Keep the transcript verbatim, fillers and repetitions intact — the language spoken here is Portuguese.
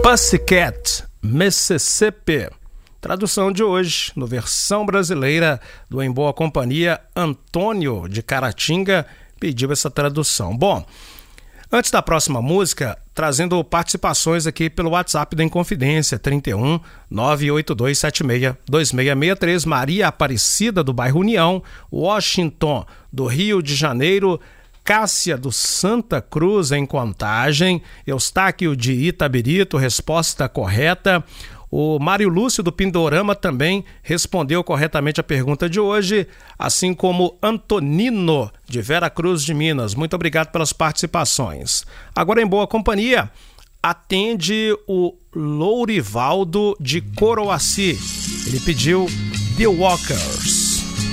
Pussycat, Mississippi. Tradução de hoje, no versão brasileira do Em Boa Companhia, Antônio de Caratinga pediu essa tradução. Bom, antes da próxima música, trazendo participações aqui pelo WhatsApp da Inconfidência, trinta e um, nove oito dois sete seis, dois seis seis três, Maria Aparecida, do bairro União, Washington, do Rio de Janeiro, Cássia do Santa Cruz, em Contagem, Eustáquio de Itabirito, resposta correta. O Mário Lúcio do Pindorama também respondeu corretamente a pergunta de hoje, assim como Antonino de Vera Cruz de Minas. Muito obrigado pelas participações. Agora, Em Boa Companhia, atende o Lourivaldo de Coroaci. Ele pediu The Walkers.